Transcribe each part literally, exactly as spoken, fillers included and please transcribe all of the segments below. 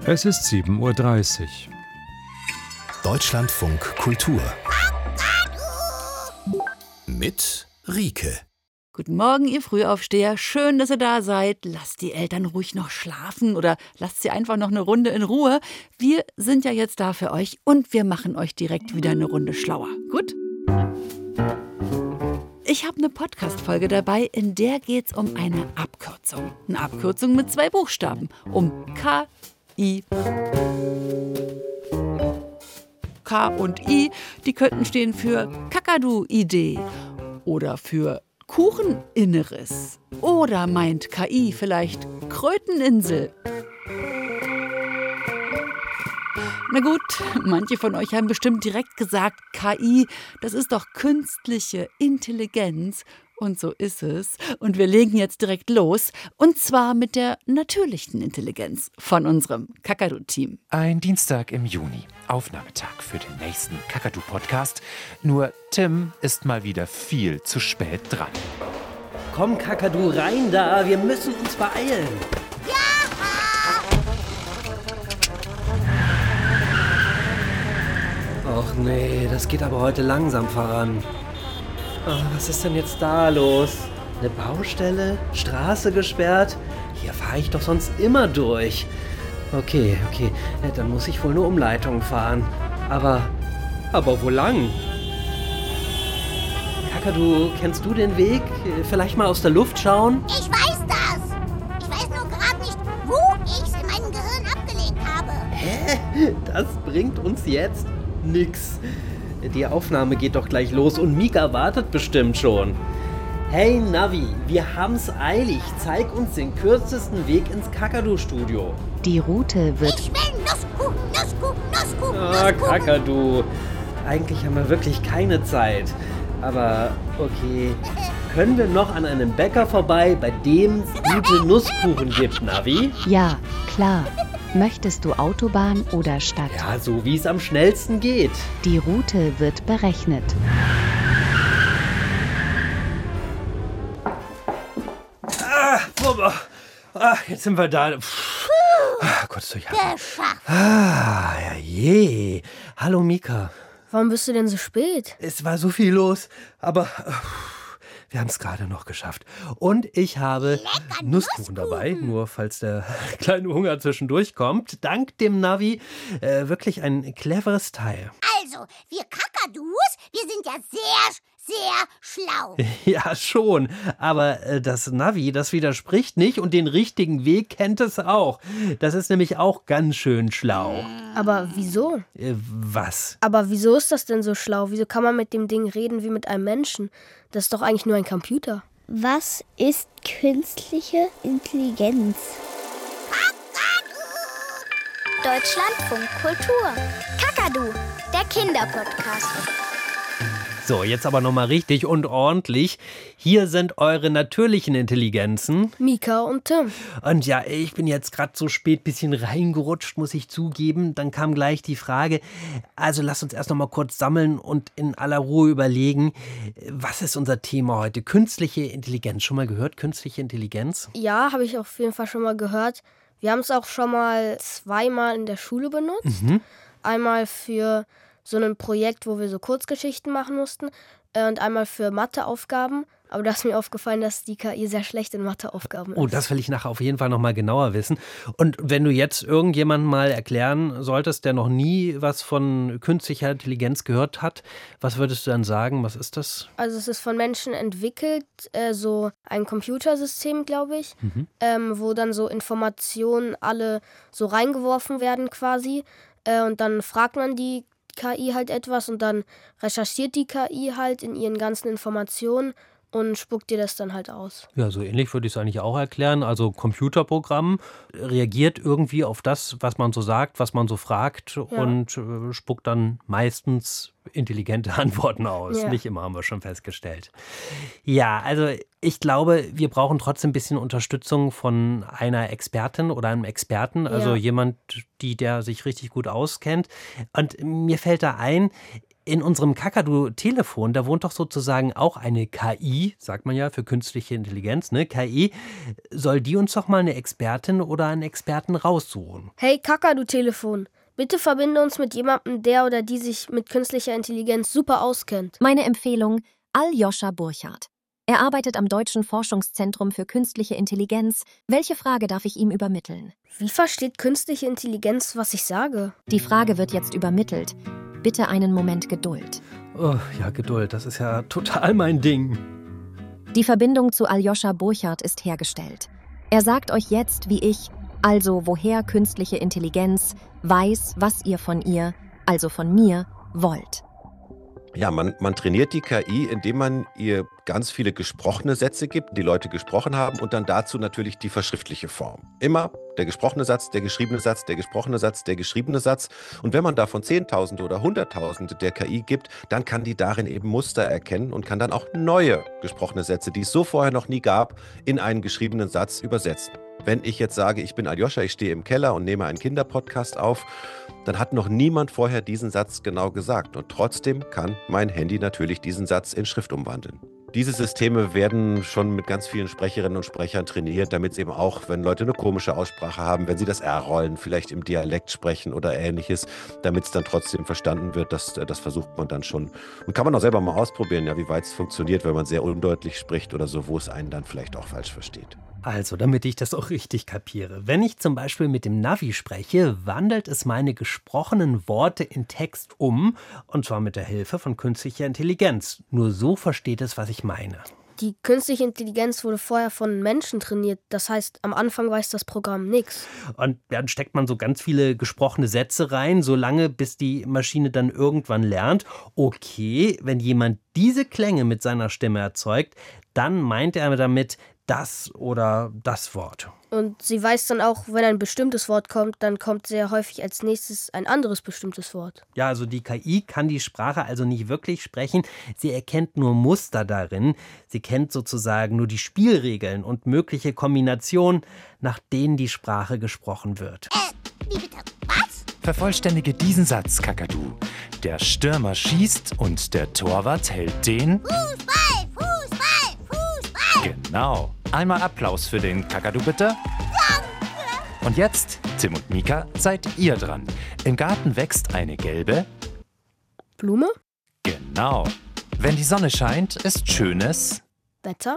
Es ist sieben Uhr dreißig. Deutschlandfunk Kultur mit Rike. Guten Morgen, ihr Frühaufsteher. Schön, dass ihr da seid. Lasst die Eltern ruhig noch schlafen oder lasst sie einfach noch eine Runde in Ruhe. Wir sind ja jetzt da für euch und wir machen euch direkt wieder eine Runde schlauer. Gut? Ich habe eine Podcast-Folge dabei, in der geht es um eine Abkürzung. Eine Abkürzung mit zwei Buchstaben. Um K I. K und I, die könnten stehen für Kakadu-Idee oder für Kucheninneres. Oder meint K I vielleicht Kröteninsel? Na gut, manche von euch haben bestimmt direkt gesagt, K I, das ist doch künstliche Intelligenz. Und so ist es. Und wir legen jetzt direkt los. Und zwar mit der natürlichen Intelligenz von unserem Kakadu-Team. Ein Dienstag im Juni. Aufnahmetag für den nächsten Kakadu-Podcast. Nur Tim ist mal wieder viel zu spät dran. Komm, Kakadu, rein da. Wir müssen uns beeilen. Och nee, das geht aber heute langsam voran. Oh, was ist denn jetzt da los? Eine Baustelle? Straße gesperrt? Hier fahre ich doch sonst immer durch. Okay, okay, ja, dann muss ich wohl eine Umleitung fahren. Aber, aber wo lang? Kakadu, kennst du den Weg? Vielleicht mal aus der Luft schauen? Ich weiß das! Ich weiß nur gerade nicht, wo ich es in meinem Gehirn abgelegt habe. Hä? Das bringt uns jetzt nix. Die Aufnahme geht doch gleich los und Mika wartet bestimmt schon. Hey Navi, wir haben's eilig. Zeig uns den kürzesten Weg ins Kakadu-Studio. Die Route wird... Ich will Nusskuchen, Nusskuchen, Nusskuchen, Ah, Nusskuchen. Kakadu. Eigentlich haben wir wirklich keine Zeit. Aber okay, können wir noch an einem Bäcker vorbei, bei dem es gute Nusskuchen gibt, Navi? Ja, klar. Möchtest du Autobahn oder Stadt? Ja, so wie es am schnellsten geht. Die Route wird berechnet. Ah, Papa. Ah, jetzt sind wir da. Puh. Ah, kurz durchatmen. Geschafft. Ah, ja je. Hallo Mika. Warum bist du denn so spät? Es war so viel los, aber äh, wir haben es gerade noch geschafft. Und ich habe Lecker Nusskuchen dabei, nur falls der kleine Hunger zwischendurch kommt. Dank dem Navi äh, wirklich ein cleveres Teil. Also, wir Kakadus, wir sind ja sehr, sehr schlau. Ja, schon. Aber äh, das Navi, das widerspricht nicht und den richtigen Weg kennt es auch. Das ist nämlich auch ganz schön schlau. Aber wieso? Äh, was? Aber wieso ist das denn so schlau? Wieso kann man mit dem Ding reden wie mit einem Menschen? Das ist doch eigentlich nur ein Computer. Was ist künstliche Intelligenz? Deutschlandfunk Kultur. Kakadu, der Kinderpodcast. So, jetzt aber nochmal richtig und ordentlich. Hier sind eure natürlichen Intelligenzen. Mika und Tim. Und ja, ich bin jetzt gerade so spät bisschen reingerutscht, muss ich zugeben. Dann kam gleich die Frage, also lasst uns erst noch mal kurz sammeln und in aller Ruhe überlegen, was ist unser Thema heute? Künstliche Intelligenz. Schon mal gehört, künstliche Intelligenz? Ja, habe ich auf jeden Fall schon mal gehört. Wir haben es auch schon mal zweimal in der Schule benutzt. Mhm. Einmal für so ein Projekt, wo wir so Kurzgeschichten machen mussten äh, und einmal für Matheaufgaben. Aber da ist mir aufgefallen, dass die K I sehr schlecht in Matheaufgaben ist. Oh, das will ich nachher auf jeden Fall noch mal genauer wissen. Und wenn du jetzt irgendjemandem mal erklären solltest, der noch nie was von künstlicher Intelligenz gehört hat, was würdest du dann sagen? Was ist das? Also es ist von Menschen entwickelt, äh, so ein Computersystem, glaube ich, Mhm. ähm, wo dann so Informationen alle so reingeworfen werden quasi. Äh, und dann fragt man die K I halt etwas und dann recherchiert die K I halt in ihren ganzen Informationen und spuckt dir das dann halt aus. Ja, so ähnlich würde ich es eigentlich auch erklären. Also Computerprogramm reagiert irgendwie auf das, was man so sagt, was man so fragt und äh, spuckt dann meistens intelligente Antworten aus. Ja. Nicht immer, haben wir schon festgestellt. Ja, also ich glaube, wir brauchen trotzdem ein bisschen Unterstützung von einer Expertin oder einem Experten, also Ja. jemand, die der sich richtig gut auskennt. Und mir fällt da ein, In unserem Kakadu-Telefon, da wohnt doch sozusagen auch eine K I, sagt man ja, für künstliche Intelligenz, ne? K I. Soll die uns doch mal eine Expertin oder einen Experten raussuchen? Hey Kakadu-Telefon, bitte verbinde uns mit jemandem, der oder die sich mit künstlicher Intelligenz super auskennt. Meine Empfehlung, Aljoscha Burchardt. Er arbeitet am Deutschen Forschungszentrum für künstliche Intelligenz. Welche Frage darf ich ihm übermitteln? Wie versteht künstliche Intelligenz, was ich sage? Die Frage wird jetzt übermittelt. Bitte einen Moment Geduld. Oh, ja, Geduld, das ist ja total mein Ding. Die Verbindung zu Aljoscha Burchardt ist hergestellt. Er sagt euch jetzt, wie ich, also woher künstliche Intelligenz, weiß, was ihr von ihr, also von mir, wollt. Ja, man, man trainiert die K I, indem man ihr ganz viele gesprochene Sätze gibt, die Leute gesprochen haben, und dann dazu natürlich die verschriftliche Form. Immer der gesprochene Satz, der geschriebene Satz, der gesprochene Satz, der geschriebene Satz. Und wenn man davon Zehntausende oder Hunderttausende der K I gibt, dann kann die darin eben Muster erkennen und kann dann auch neue gesprochene Sätze, die es so vorher noch nie gab, in einen geschriebenen Satz übersetzen. Wenn ich jetzt sage, ich bin Aljoscha, ich stehe im Keller und nehme einen Kinderpodcast auf, dann hat noch niemand vorher diesen Satz genau gesagt. Und trotzdem kann mein Handy natürlich diesen Satz in Schrift umwandeln. Diese Systeme werden schon mit ganz vielen Sprecherinnen und Sprechern trainiert, damit es eben auch, wenn Leute eine komische Aussprache haben, wenn sie das R rollen, vielleicht im Dialekt sprechen oder ähnliches, damit es dann trotzdem verstanden wird, das, das versucht man dann schon. Und kann man auch selber mal ausprobieren, ja, wie weit es funktioniert, wenn man sehr undeutlich spricht oder so, wo es einen dann vielleicht auch falsch versteht. Also, damit ich das auch richtig kapiere. Wenn ich zum Beispiel mit dem Navi spreche, wandelt es meine gesprochenen Worte in Text um, und zwar mit der Hilfe von künstlicher Intelligenz. Nur so versteht es, was ich meine. Die künstliche Intelligenz wurde vorher von Menschen trainiert. Das heißt, am Anfang weiß das Programm nichts. Und dann steckt man so ganz viele gesprochene Sätze rein, solange bis die Maschine dann irgendwann lernt, okay, wenn jemand diese Klänge mit seiner Stimme erzeugt, dann meint er damit das oder das Wort. Und sie weiß dann auch, wenn ein bestimmtes Wort kommt, dann kommt sehr häufig als nächstes ein anderes bestimmtes Wort. Ja, also die K I kann die Sprache also nicht wirklich sprechen. Sie erkennt nur Muster darin. Sie kennt sozusagen nur die Spielregeln und mögliche Kombinationen, nach denen die Sprache gesprochen wird. Äh, wie bitte? Was? Vervollständige diesen Satz, Kakadu. Der Stürmer schießt und der Torwart hält den... Fußball, Fußball, Fußball. Genau. Einmal Applaus für den Kakadu, bitte. Danke. Und jetzt, Tim und Mika, seid ihr dran. Im Garten wächst eine gelbe... Blume? Genau. Wenn die Sonne scheint, ist schönes... Wetter?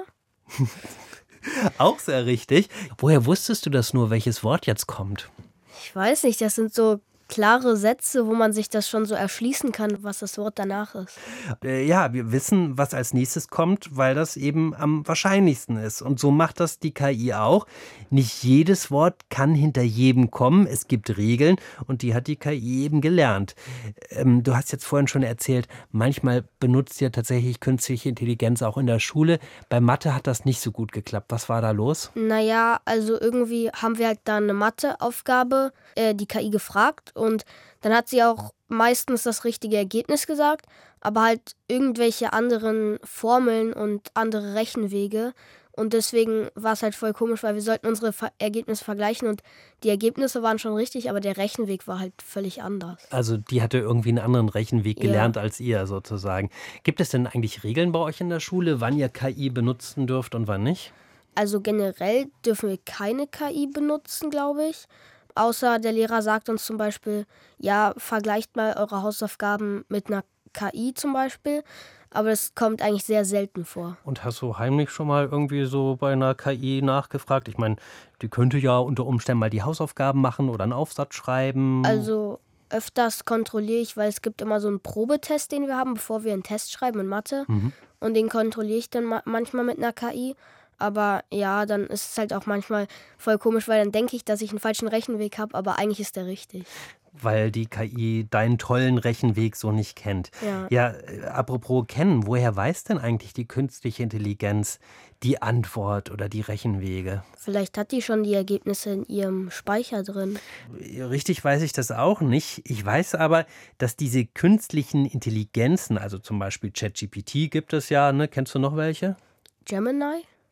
Auch sehr richtig. Woher wusstest du das nur, welches Wort jetzt kommt? Ich weiß nicht, das sind so klare Sätze, wo man sich das schon so erschließen kann, was das Wort danach ist. Äh, ja, wir wissen, was als nächstes kommt, weil das eben am wahrscheinlichsten ist. Und so macht das die K I auch. Nicht jedes Wort kann hinter jedem kommen. Es gibt Regeln und die hat die K I eben gelernt. Ähm, du hast jetzt vorhin schon erzählt, manchmal benutzt ja tatsächlich künstliche Intelligenz auch in der Schule. Bei Mathe hat das nicht so gut geklappt. Was war da los? Naja, also irgendwie haben wir halt da eine Matheaufgabe, äh, die K I gefragt. Und dann hat sie auch meistens das richtige Ergebnis gesagt, aber halt irgendwelche anderen Formeln und andere Rechenwege. Und deswegen war es halt voll komisch, weil wir sollten unsere Ver- Ergebnisse vergleichen und die Ergebnisse waren schon richtig, aber der Rechenweg war halt völlig anders. Also die hatte irgendwie einen anderen Rechenweg gelernt ja. als ihr sozusagen. Gibt es denn eigentlich Regeln bei euch in der Schule, wann ihr K I benutzen dürft und wann nicht? Also generell dürfen wir keine K I benutzen, glaube ich. Außer der Lehrer sagt uns zum Beispiel, ja, vergleicht mal eure Hausaufgaben mit einer K I zum Beispiel. Aber das kommt eigentlich sehr selten vor. Und hast du heimlich schon mal irgendwie so bei einer K I nachgefragt? Ich meine, die könnte ja unter Umständen mal die Hausaufgaben machen oder einen Aufsatz schreiben. Also öfters kontrolliere ich, weil es gibt immer so einen Probetest, den wir haben, bevor wir einen Test schreiben in Mathe. Mhm. Und den kontrolliere ich dann ma- manchmal mit einer K I. Aber ja, dann ist es halt auch manchmal voll komisch, weil dann denke ich, dass ich einen falschen Rechenweg habe, aber eigentlich ist der richtig. Weil die K I deinen tollen Rechenweg so nicht kennt. Ja, ja äh, apropos kennen, woher weiß denn eigentlich die künstliche Intelligenz die Antwort oder die Rechenwege? Vielleicht hat die schon die Ergebnisse in ihrem Speicher drin. Richtig weiß ich das auch nicht. Ich weiß aber, dass diese künstlichen Intelligenzen, also zum Beispiel ChatGPT gibt es ja, ne? Kennst du noch welche? Gemini?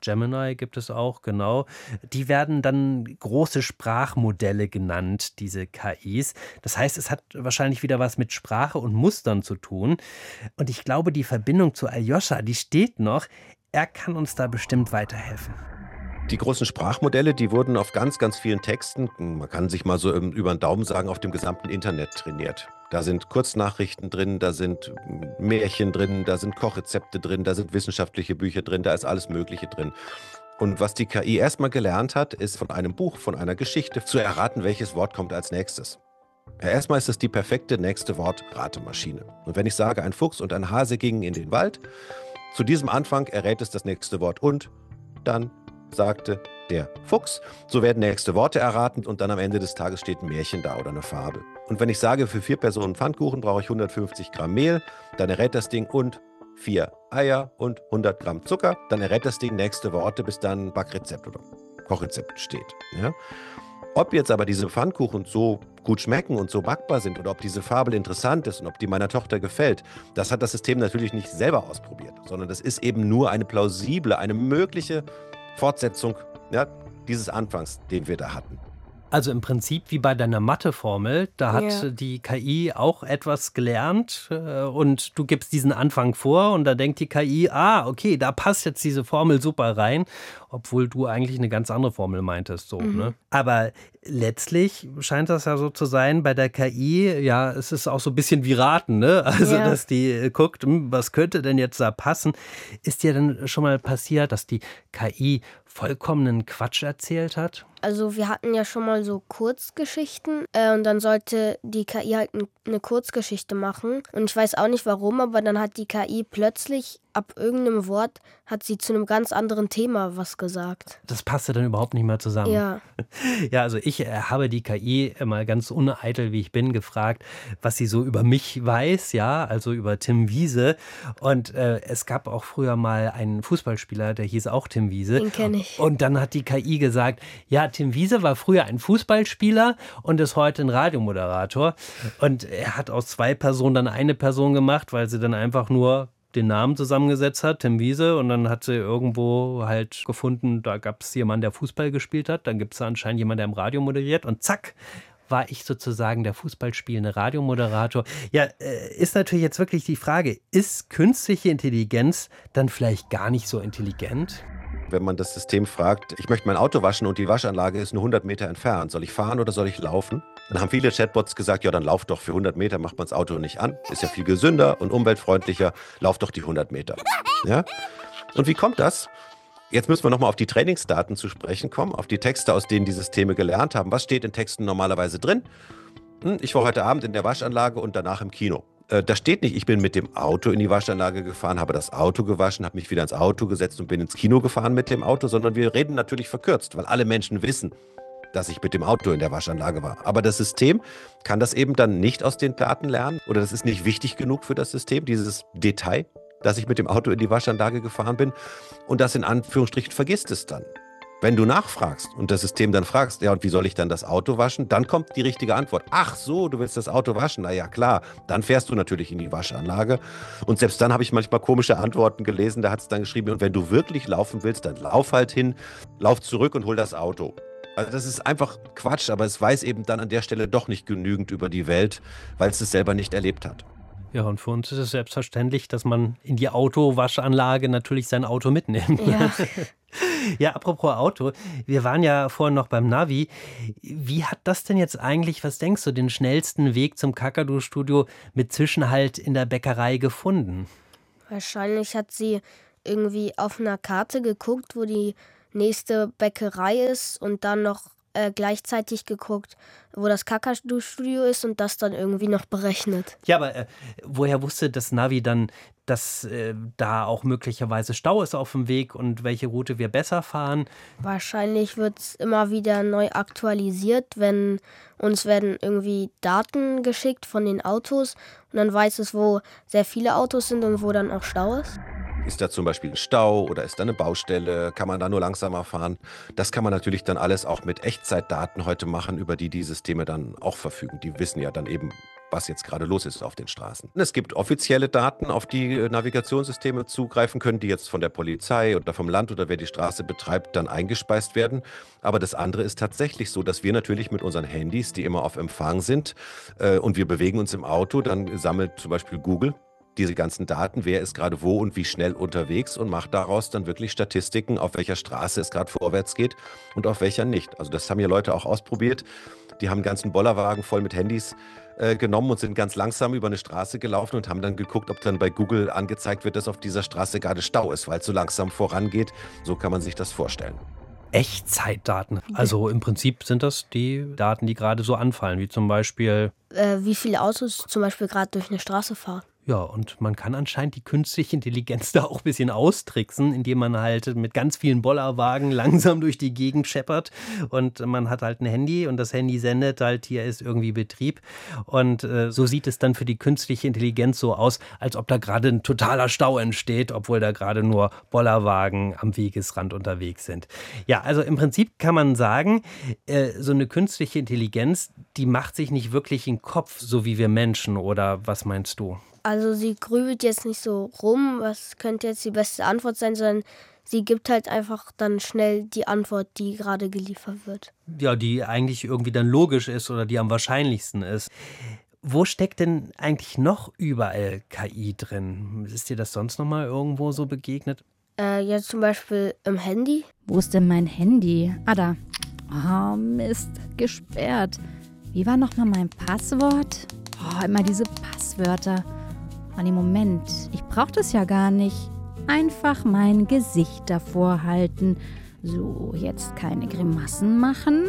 Gemini gibt es auch, genau. Die werden dann große Sprachmodelle genannt, diese K Is. Das heißt, es hat wahrscheinlich wieder was mit Sprache und Mustern zu tun. Und ich glaube, die Verbindung zu Aljoscha, die steht noch. Er kann uns da bestimmt weiterhelfen. Die großen Sprachmodelle, die wurden auf ganz, ganz vielen Texten, man kann sich mal so über den Daumen sagen, auf dem gesamten Internet trainiert. Da sind Kurznachrichten drin, da sind Märchen drin, da sind Kochrezepte drin, da sind wissenschaftliche Bücher drin, da ist alles Mögliche drin. Und was die K I erstmal gelernt hat, ist von einem Buch, von einer Geschichte zu erraten, welches Wort kommt als nächstes. Ja, erstmal ist es die perfekte nächste Wort-Ratemaschine. Und wenn ich sage, ein Fuchs und ein Hase gingen in den Wald, zu diesem Anfang errät es das nächste Wort und dann sagte der Fuchs. So werden nächste Worte erraten und dann am Ende des Tages steht ein Märchen da oder eine Fabel. Und wenn ich sage, für vier Personen Pfannkuchen brauche ich hundertfünfzig Gramm Mehl, dann errät das Ding und vier Eier und hundert Gramm Zucker, dann errät das Ding nächste Worte, bis dann Backrezept oder Kochrezept steht. Ja? Ob jetzt aber diese Pfannkuchen so gut schmecken und so backbar sind oder ob diese Fabel interessant ist und ob die meiner Tochter gefällt, das hat das System natürlich nicht selber ausprobiert, sondern das ist eben nur eine plausible, eine mögliche Fortsetzung, ja, dieses Anfangs, den wir da hatten. Also im Prinzip wie bei deiner Matheformel, da hat Ja. die K I auch etwas gelernt äh, und du gibst diesen Anfang vor und da denkt die K I, ah, okay, da passt jetzt diese Formel super rein, obwohl du eigentlich eine ganz andere Formel meintest. So, Mhm. ne? Aber letztlich scheint das ja so zu sein bei der K I, ja, es ist auch so ein bisschen wie Raten, ne? Also, Ja. dass die äh, guckt, hm, was könnte denn jetzt da passen? Ist dir denn schon mal passiert, dass die K I vollkommenen Quatsch erzählt hat? Also wir hatten ja schon mal so Kurzgeschichten äh, und dann sollte die K I halt n- eine Kurzgeschichte machen. Und ich weiß auch nicht warum, aber dann hat die K I plötzlich ab irgendeinem Wort hat sie zu einem ganz anderen Thema was gesagt. Das passte dann überhaupt nicht mehr zusammen. Ja. Ja, also ich äh, habe die K I mal ganz uneitel, wie ich bin, gefragt, was sie so über mich weiß, ja, also über Tim Wiese. Und äh, es gab auch früher mal einen Fußballspieler, der hieß auch Tim Wiese. Den kenn ich. Und dann hat die K I gesagt, ja, Tim Wiese war früher ein Fußballspieler und ist heute ein Radiomoderator. Und er hat aus zwei Personen dann eine Person gemacht, weil sie dann einfach nur den Namen zusammengesetzt hat, Tim Wiese, und dann hat sie irgendwo halt gefunden, da gab es jemanden, der Fußball gespielt hat, dann gibt es anscheinend jemanden, der im Radio moderiert und zack, war ich sozusagen der Fußballspielende Radiomoderator. Ja, äh, ist natürlich jetzt wirklich die Frage, ist künstliche Intelligenz dann vielleicht gar nicht so intelligent? Wenn man das System fragt, ich möchte mein Auto waschen und die Waschanlage ist nur hundert Meter entfernt, soll ich fahren oder soll ich laufen? Dann haben viele Chatbots gesagt, ja, dann lauf doch, für hundert Meter macht man das Auto nicht an, ist ja viel gesünder und umweltfreundlicher, lauf doch die hundert Meter. Ja? Und wie kommt das? Jetzt müssen wir nochmal auf die Trainingsdaten zu sprechen kommen, auf die Texte, aus denen die Systeme gelernt haben. Was steht in Texten normalerweise drin? Hm, ich war heute Abend in der Waschanlage und danach im Kino. Äh, da steht nicht, ich bin mit dem Auto in die Waschanlage gefahren, habe das Auto gewaschen, habe mich wieder ins Auto gesetzt und bin ins Kino gefahren mit dem Auto, sondern wir reden natürlich verkürzt, weil alle Menschen wissen, dass ich mit dem Auto in der Waschanlage war. Aber das System kann das eben dann nicht aus den Daten lernen oder das ist nicht wichtig genug für das System, dieses Detail, dass ich mit dem Auto in die Waschanlage gefahren bin und das in Anführungsstrichen vergisst es dann. Wenn du nachfragst und das System dann fragst, ja, und wie soll ich dann das Auto waschen? Dann kommt die richtige Antwort. Ach so, du willst das Auto waschen? Na ja, klar. Dann fährst du natürlich in die Waschanlage. Und selbst dann habe ich manchmal komische Antworten gelesen. Da hat es dann geschrieben, und wenn du wirklich laufen willst, dann lauf halt hin, lauf zurück und hol das Auto. Also das ist einfach Quatsch, aber es weiß eben dann an der Stelle doch nicht genügend über die Welt, weil es es selber nicht erlebt hat. Ja, und für uns ist es selbstverständlich, dass man in die Autowaschanlage natürlich sein Auto mitnimmt. Ja. Ja, apropos Auto, wir waren ja vorhin noch beim Navi. Wie hat das denn jetzt eigentlich, was denkst du, den schnellsten Weg zum Kakadu-Studio mit Zwischenhalt in der Bäckerei gefunden? Wahrscheinlich hat sie irgendwie auf einer Karte geguckt, wo die nächste Bäckerei ist und dann noch äh, gleichzeitig geguckt, wo das Kakadu-Studio ist und das dann irgendwie noch berechnet. Ja, aber äh, woher wusste das Navi dann, dass äh, da auch möglicherweise Stau ist auf dem Weg und welche Route wir besser fahren? Wahrscheinlich wird es immer wieder neu aktualisiert, wenn uns werden irgendwie Daten geschickt von den Autos und dann weiß es, wo sehr viele Autos sind und wo dann auch Stau ist. Ist da zum Beispiel ein Stau oder ist da eine Baustelle? Kann man da nur langsamer fahren? Das kann man natürlich dann alles auch mit Echtzeitdaten heute machen, über die die Systeme dann auch verfügen. Die wissen ja dann eben, was jetzt gerade los ist auf den Straßen. Es gibt offizielle Daten, auf die äh, Navigationssysteme zugreifen können, die jetzt von der Polizei oder vom Land oder wer die Straße betreibt, dann eingespeist werden. Aber das andere ist tatsächlich so, dass wir natürlich mit unseren Handys, die immer auf Empfang sind, äh, und wir bewegen uns im Auto, dann sammelt zum Beispiel Google diese ganzen Daten, wer ist gerade wo und wie schnell unterwegs und macht daraus dann wirklich Statistiken, auf welcher Straße es gerade vorwärts geht und auf welcher nicht. Also das haben ja Leute auch ausprobiert. Die haben einen ganzen Bollerwagen voll mit Handys äh, genommen und sind ganz langsam über eine Straße gelaufen und haben dann geguckt, ob dann bei Google angezeigt wird, dass auf dieser Straße gerade Stau ist, weil es so langsam vorangeht. So kann man sich das vorstellen. Echtzeitdaten. Also im Prinzip sind das die Daten, die gerade so anfallen, wie zum Beispiel... Äh, wie viele Autos zum Beispiel gerade durch eine Straße fahren. Ja, und man kann anscheinend die künstliche Intelligenz da auch ein bisschen austricksen, indem man halt mit ganz vielen Bollerwagen langsam durch die Gegend scheppert und man hat halt ein Handy und das Handy sendet halt, hier ist irgendwie Betrieb und äh, so sieht es dann für die künstliche Intelligenz so aus, als ob da gerade ein totaler Stau entsteht, obwohl da gerade nur Bollerwagen am Wegesrand unterwegs sind. Ja, also im Prinzip kann man sagen, äh, so eine künstliche Intelligenz, die macht sich nicht wirklich in den Kopf, so wie wir Menschen, oder was meinst du? Also sie grübelt jetzt nicht so rum, was könnte jetzt die beste Antwort sein, sondern sie gibt halt einfach dann schnell die Antwort, die gerade geliefert wird. Ja, die eigentlich irgendwie dann logisch ist oder die am wahrscheinlichsten ist. Wo steckt denn eigentlich noch überall K I drin? Ist dir das sonst noch mal irgendwo so begegnet? Äh, jetzt zum Beispiel im Handy. Wo ist denn mein Handy? Ah, da. Oh, Mist, gesperrt. Wie war noch mal mein Passwort? Oh, immer diese Passwörter. Oh, nee, Moment, ich brauche das ja gar nicht. Einfach mein Gesicht davor halten. So, jetzt keine Grimassen machen.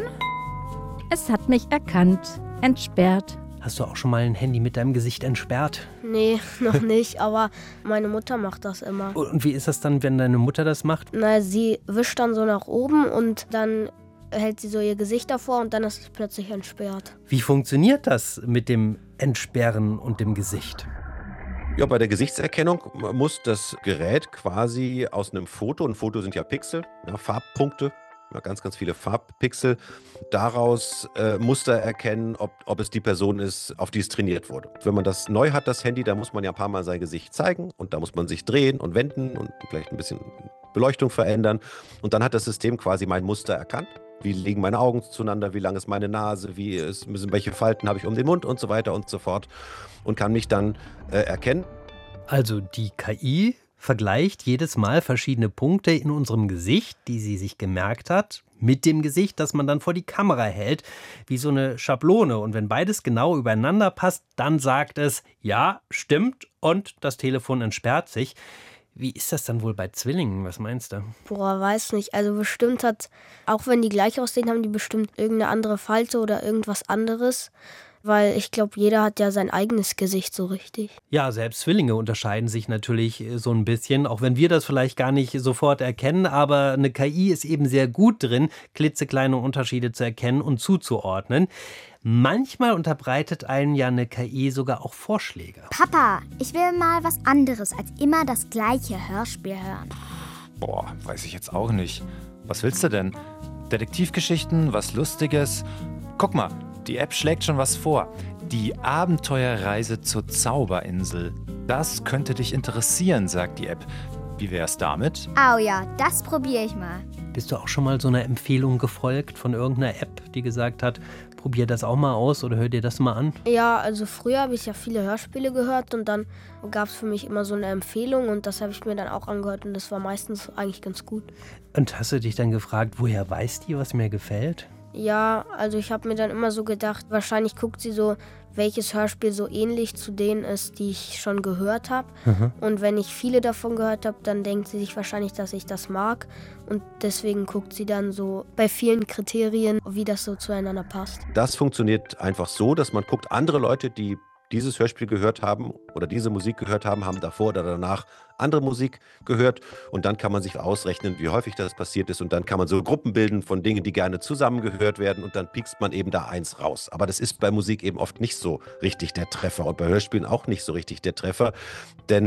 Es hat mich erkannt. Entsperrt. Hast du auch schon mal ein Handy mit deinem Gesicht entsperrt? Nee, noch nicht, aber meine Mutter macht das immer. Und wie ist das dann, wenn deine Mutter das macht? Na, sie wischt dann so nach oben und dann hält sie so ihr Gesicht davor und dann ist es plötzlich entsperrt. Wie funktioniert das mit dem Entsperren und dem Gesicht? Ja, bei der Gesichtserkennung muss das Gerät quasi aus einem Foto, ein Foto sind ja Pixel, ja, Farbpunkte, ja, ganz, ganz viele Farbpixel, daraus äh, Muster erkennen, ob, ob es die Person ist, auf die es trainiert wurde. Wenn man das neu hat, das Handy, da muss man ja ein paar Mal sein Gesicht zeigen und da muss man sich drehen und wenden und vielleicht ein bisschen Beleuchtung verändern und dann hat das System quasi mein Muster erkannt. Wie liegen meine Augen zueinander, wie lang ist meine Nase, wie ist, welche Falten habe ich um den Mund und so weiter und so fort und kann mich dann äh, erkennen. Also die K I vergleicht jedes Mal verschiedene Punkte in unserem Gesicht, die sie sich gemerkt hat, mit dem Gesicht, das man dann vor die Kamera hält, wie so eine Schablone. Und wenn beides genau übereinander passt, dann sagt es, ja, stimmt, und das Telefon entsperrt sich. Wie ist das dann wohl bei Zwillingen? Was meinst du? Boah, weiß nicht. Also bestimmt hat, auch wenn die gleich aussehen, haben die bestimmt irgendeine andere Falte oder irgendwas anderes. Weil ich glaube, jeder hat ja sein eigenes Gesicht so richtig. Ja, selbst Zwillinge unterscheiden sich natürlich so ein bisschen, auch wenn wir das vielleicht gar nicht sofort erkennen. Aber eine K I ist eben sehr gut drin, klitzekleine Unterschiede zu erkennen und zuzuordnen. Manchmal unterbreitet einen ja eine K I sogar auch Vorschläge. Papa, ich will mal was anderes als immer das gleiche Hörspiel hören. Boah, weiß ich jetzt auch nicht. Was willst du denn? Detektivgeschichten, was Lustiges? Guck mal, die App schlägt schon was vor. Die Abenteuerreise zur Zauberinsel. Das könnte dich interessieren, sagt die App. Wie wär's damit? Oh ja, das probiere ich mal. Bist du auch schon mal so einer Empfehlung gefolgt von irgendeiner App, die gesagt hat, probier das auch mal aus oder hör dir das mal an? Ja, also früher habe ich ja viele Hörspiele gehört und dann gab es für mich immer so eine Empfehlung und das habe ich mir dann auch angehört und das war meistens eigentlich ganz gut. Und hast du dich dann gefragt, woher weiß die, was mir gefällt? Ja, also ich habe mir dann immer so gedacht, wahrscheinlich guckt sie so, welches Hörspiel so ähnlich zu denen ist, die ich schon gehört habe. Mhm. Und wenn ich viele davon gehört habe, dann denkt sie sich wahrscheinlich, dass ich das mag. Und deswegen guckt sie dann so bei vielen Kriterien, wie das so zueinander passt. Das funktioniert einfach so, dass man guckt, andere Leute, die dieses Hörspiel gehört haben oder diese Musik gehört haben, haben davor oder danach andere Musik gehört und dann kann man sich ausrechnen, wie häufig das passiert ist und dann kann man so Gruppen bilden von Dingen, die gerne zusammengehört werden und dann piekst man eben da eins raus. Aber das ist bei Musik eben oft nicht so richtig der Treffer und bei Hörspielen auch nicht so richtig der Treffer, denn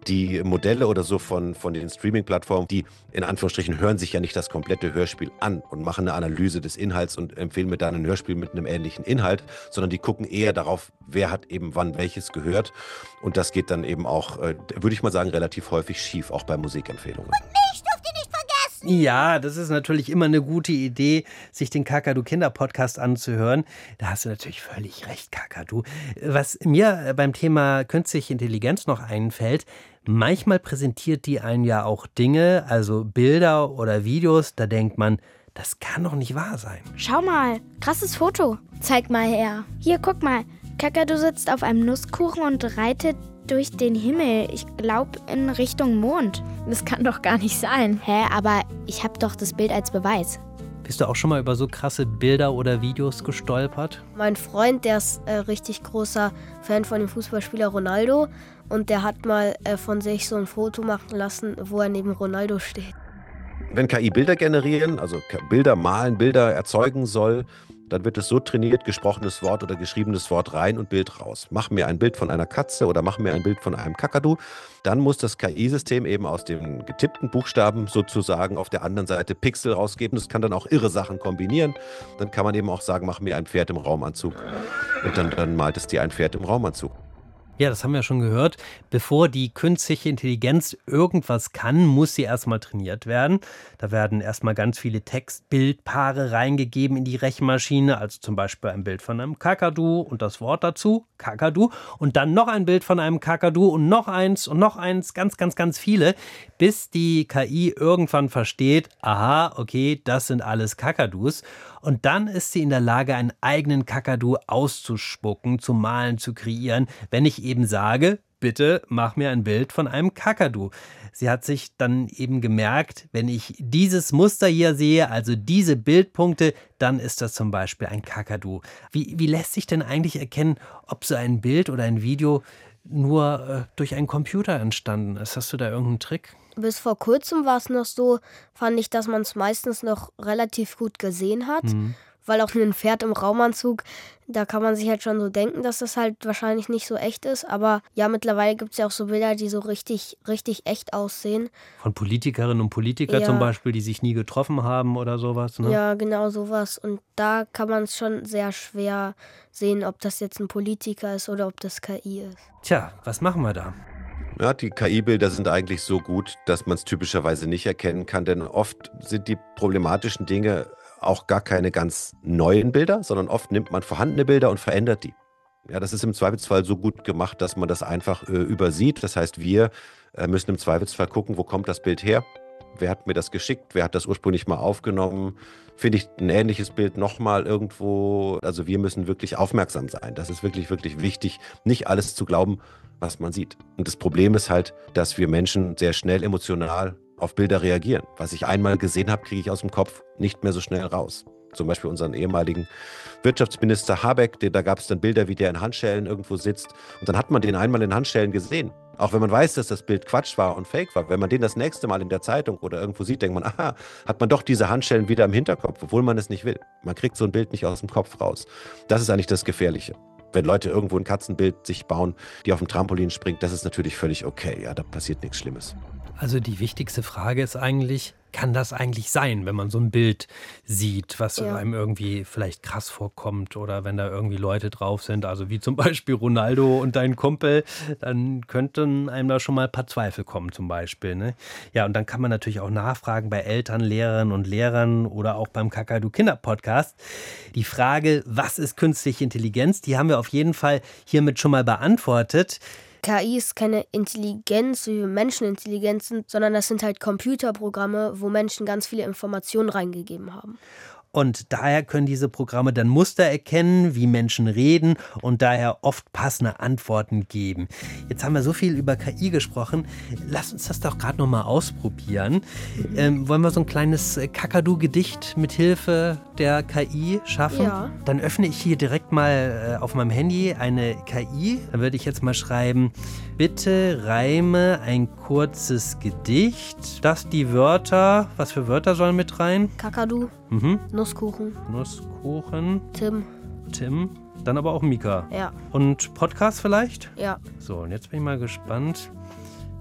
Die Modelle oder so von, von den Streaming-Plattformen, die in Anführungsstrichen hören sich ja nicht das komplette Hörspiel an und machen eine Analyse des Inhalts und empfehlen mir dann ein Hörspiel mit einem ähnlichen Inhalt, sondern die gucken eher darauf, wer hat eben wann welches gehört. Und das geht dann eben auch, äh, würde ich mal sagen, relativ häufig schief, auch bei Musikempfehlungen. Mich dürft ihr nicht vergessen! Ja, das ist natürlich immer eine gute Idee, sich den Kakadu-Kinder-Podcast anzuhören. Da hast du natürlich völlig recht, Kakadu. Was mir beim Thema künstliche Intelligenz noch einfällt, manchmal präsentiert die einen ja auch Dinge, also Bilder oder Videos, da denkt man, das kann doch nicht wahr sein. Schau mal, krasses Foto. Zeig mal her. Hier, guck mal. Kakadu sitzt auf einem Nusskuchen und reitet durch den Himmel. Ich glaube in Richtung Mond. Das kann doch gar nicht sein. Hä, aber ich habe doch das Bild als Beweis. Bist du auch schon mal über so krasse Bilder oder Videos gestolpert? Mein Freund, der ist äh, richtig großer Fan von dem Fußballspieler Ronaldo und der hat mal äh, von sich so ein Foto machen lassen, wo er neben Ronaldo steht. Wenn K I Bilder generieren, also Bilder malen, Bilder erzeugen soll, dann wird es so trainiert, gesprochenes Wort oder geschriebenes Wort rein und Bild raus. Mach mir ein Bild von einer Katze oder mach mir ein Bild von einem Kakadu. Dann muss das K I-System eben aus den getippten Buchstaben sozusagen auf der anderen Seite Pixel rausgeben. Das kann dann auch irre Sachen kombinieren. Dann kann man eben auch sagen, mach mir ein Pferd im Raumanzug. Und dann, dann malt es dir ein Pferd im Raumanzug. Ja, das haben wir schon gehört. Bevor die künstliche Intelligenz irgendwas kann, muss sie erstmal trainiert werden. Da werden erstmal ganz viele Text-Bild-Paare reingegeben in die Rechenmaschine, also zum Beispiel ein Bild von einem Kakadu und das Wort dazu, Kakadu, und dann noch ein Bild von einem Kakadu und noch eins und noch eins, ganz, ganz, ganz viele, bis die K I irgendwann versteht, aha, okay, das sind alles Kakadus. Und dann ist sie in der Lage, einen eigenen Kakadu auszuspucken, zu malen, zu kreieren, wenn ich eben sage, bitte mach mir ein Bild von einem Kakadu. Sie hat sich dann eben gemerkt, wenn ich dieses Muster hier sehe, also diese Bildpunkte, dann ist das zum Beispiel ein Kakadu. Wie, wie lässt sich denn eigentlich erkennen, ob so ein Bild oder ein Video nur äh, durch einen Computer entstanden ist? Hast du da irgendeinen Trick? Bis vor kurzem war es noch so, fand ich, dass man es meistens noch relativ gut gesehen hat. Mhm. Weil auch ein Pferd im Raumanzug, da kann man sich halt schon so denken, dass das halt wahrscheinlich nicht so echt ist. Aber ja, mittlerweile gibt es ja auch so Bilder, die so richtig, richtig echt aussehen. Von Politikerinnen und Politikern ja. zum Beispiel, die sich nie getroffen haben oder sowas. Ne? Ja, genau sowas. Und da kann man es schon sehr schwer sehen, ob das jetzt ein Politiker ist oder ob das K I ist. Tja, was machen wir da? Ja, die K I-Bilder sind eigentlich so gut, dass man es typischerweise nicht erkennen kann, denn oft sind die problematischen Dinge auch gar keine ganz neuen Bilder, sondern oft nimmt man vorhandene Bilder und verändert die. Ja, das ist im Zweifelsfall so gut gemacht, dass man das einfach äh, übersieht. Das heißt, wir äh, müssen im Zweifelsfall gucken, wo kommt das Bild her? Wer hat mir das geschickt? Wer hat das ursprünglich mal aufgenommen? Finde ich ein ähnliches Bild nochmal irgendwo? Also wir müssen wirklich aufmerksam sein. Das ist wirklich, wirklich wichtig, nicht alles zu glauben, was man sieht. Und das Problem ist halt, dass wir Menschen sehr schnell emotional auf Bilder reagieren. Was ich einmal gesehen habe, kriege ich aus dem Kopf nicht mehr so schnell raus. Zum Beispiel unseren ehemaligen Wirtschaftsminister Habeck, da gab es dann Bilder, wie der in Handschellen irgendwo sitzt. Und dann hat man den einmal in Handschellen gesehen. Auch wenn man weiß, dass das Bild Quatsch war und Fake war. Wenn man den das nächste Mal in der Zeitung oder irgendwo sieht, denkt man, aha, hat man doch diese Handschellen wieder im Hinterkopf, obwohl man es nicht will. Man kriegt so ein Bild nicht aus dem Kopf raus. Das ist eigentlich das Gefährliche. Wenn Leute irgendwo ein Katzenbild sich bauen, die auf dem Trampolin springt, das ist natürlich völlig okay. Ja, da passiert nichts Schlimmes. Also die wichtigste Frage ist eigentlich, kann das eigentlich sein, wenn man so ein Bild sieht, was ja. einem irgendwie vielleicht krass vorkommt oder wenn da irgendwie Leute drauf sind, also wie zum Beispiel Ronaldo und dein Kumpel, dann könnten einem da schon mal ein paar Zweifel kommen zum Beispiel. Ne? Ja, und dann kann man natürlich auch nachfragen bei Eltern, Lehrerinnen und Lehrern oder auch beim Kakadu-Kinder-Podcast. Die Frage, was ist künstliche Intelligenz, die haben wir auf jeden Fall hiermit schon mal beantwortet. K I ist keine Intelligenz wie Menschenintelligenzen, sondern das sind halt Computerprogramme, wo Menschen ganz viele Informationen reingegeben haben. Und daher können diese Programme dann Muster erkennen, wie Menschen reden und daher oft passende Antworten geben. Jetzt haben wir so viel über K I gesprochen. Lass uns das doch gerade noch mal ausprobieren. Ähm, wollen wir so ein kleines Kakadu-Gedicht mit Hilfe der K I schaffen? Ja. Dann öffne ich hier direkt mal äh, auf meinem Handy eine K I. Dann würde ich jetzt mal schreiben, bitte reime ein kurzes Gedicht. Das die Wörter, was für Wörter sollen mit rein? Kakadu. Mhm. Nusskuchen. Nusskuchen. Tim. Tim. Dann aber auch Mika. Ja. Und Podcast vielleicht? Ja. So, und jetzt bin ich mal gespannt.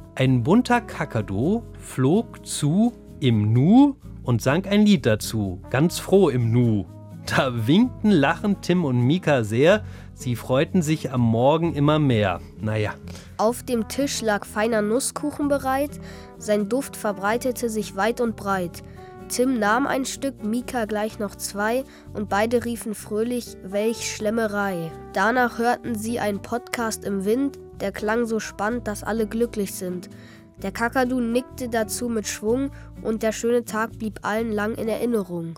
Ein bunter Kakadu flog zu im Nu und sang ein Lied dazu, ganz froh im Nu. Da winkten lachend Tim und Mika sehr, sie freuten sich am Morgen immer mehr. Naja. Auf dem Tisch lag feiner Nusskuchen bereit, sein Duft verbreitete sich weit und breit. Tim nahm ein Stück, Mika gleich noch zwei und beide riefen fröhlich, welch Schlemmerei. Danach hörten sie einen Podcast im Wind, der klang so spannend, dass alle glücklich sind. Der Kakadu nickte dazu mit Schwung und der schöne Tag blieb allen lang in Erinnerung.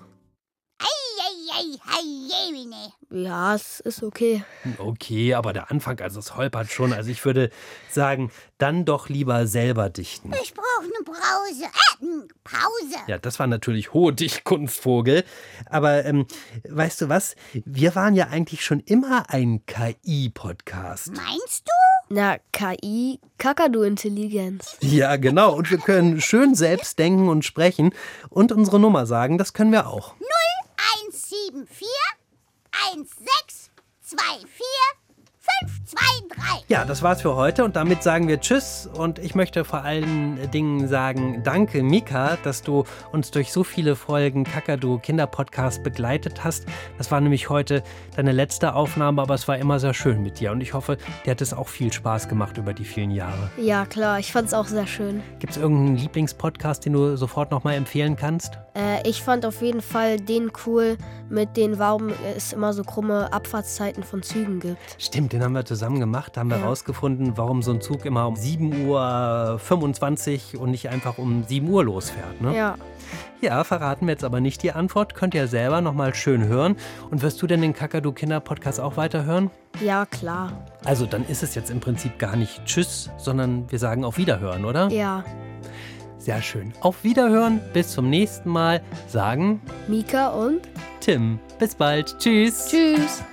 Ei, ei, ei, Ja, es ist okay. Okay, aber der Anfang, also es holpert schon. Also ich würde sagen, dann doch lieber selber dichten. Ich brauche eine Brause. Äh, Pause. Ja, das war natürlich hohe Dichtkunstvogel. Aber ähm, weißt du was? Wir waren ja eigentlich schon immer ein K I-Podcast. Meinst du? Na, K I, Kakadu-Intelligenz. Ja, genau. Und wir können schön selbst denken und sprechen und unsere Nummer sagen. Das können wir auch. null eins sieben vier eins sechs zwei vier fünf zwei drei. Ja, das war's für heute und damit sagen wir Tschüss und ich möchte vor allen Dingen sagen, danke Mika, dass du uns durch so viele Folgen Kakadu Kinderpodcast begleitet hast. Das war nämlich heute deine letzte Aufnahme, aber es war immer sehr schön mit dir und ich hoffe, dir hat es auch viel Spaß gemacht über die vielen Jahre. Ja, klar, ich fand's auch sehr schön. Gibt's irgendeinen Lieblingspodcast, den du sofort nochmal empfehlen kannst? Äh, ich fand auf jeden Fall den cool mit den, warum es immer so krumme Abfahrtszeiten von Zügen gibt. Stimmt, den haben wir zusammen gemacht. Da haben wir Ja. rausgefunden, warum so ein Zug immer um sieben Uhr fünfundzwanzig und nicht einfach um sieben Uhr losfährt. Ne? Ja. Ja, verraten wir jetzt aber nicht die Antwort. Könnt ihr selber nochmal schön hören. Und wirst du denn den Kakadu Kinder-Podcast auch weiterhören? Ja, klar. Also dann ist es jetzt im Prinzip gar nicht Tschüss, sondern wir sagen auf Wiederhören, oder? Ja. Sehr schön. Auf Wiederhören, bis zum nächsten Mal, sagen Mika und Tim. Bis bald. Tschüss. Tschüss.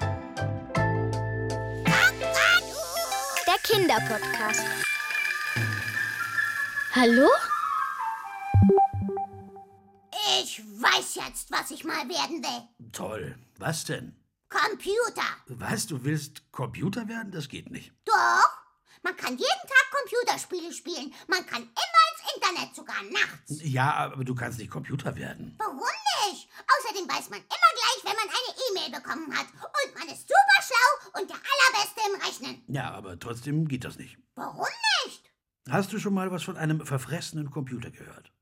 Der Kinderpodcast. Hallo? Ich weiß jetzt, was ich mal werden will. Toll. Was denn? Computer. Was, du willst Computer werden? Das geht nicht. Doch. Man kann jeden Tag Computerspiele spielen. Man kann immer ins Internet, sogar nachts. Ja, aber du kannst nicht Computer werden. Warum nicht? Außerdem weiß man immer gleich, wenn man eine E-Mail bekommen hat. Und man ist super schlau und der Allerbeste im Rechnen. Ja, aber trotzdem geht das nicht. Warum nicht? Hast du schon mal was von einem verfressenen Computer gehört?